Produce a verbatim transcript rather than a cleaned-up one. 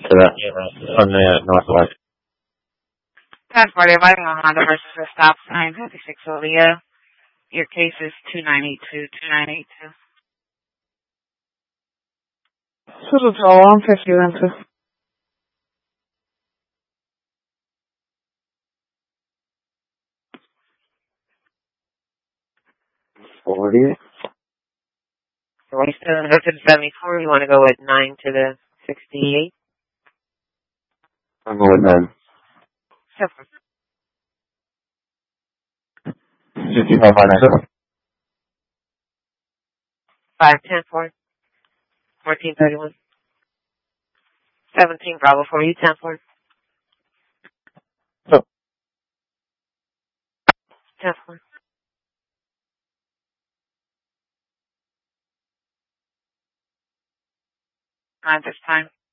to the, on the northwest. Passport, everybody on Honda versus the stop sign, fifty-six Olea. Your case is two nine eight two, two nine eight two. Shuttle draw one fifty Memphis. forty. So are you still going to go to the seventy-four? You want to go with nine to the sixty-eight? I'm going with nine. Super. fifty-five by nine. five ten four. fourteen thirty-one. seventeen Bravo for you, ten four. So. ten four. At this time.